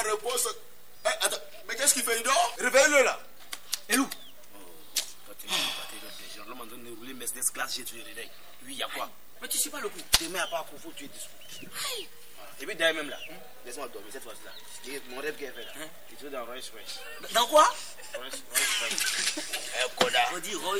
repose. Attends, mais qu'est-ce qu'il fait? Il dort? Réveille-le là. Elou. L'homme en train de rouler Mercedes classe, j'ai tué le réveil. Oui, il y a quoi? Mais tu sais pas le coup. Demain, à part qu'on faut tuer des sous. Et puis d'ailleurs même là, laisse-moi dormir cette fois-là. Mon rêve qui est fait là. Il est dans Royce Royce. Dans quoi? Royce Royce. On dit Royce.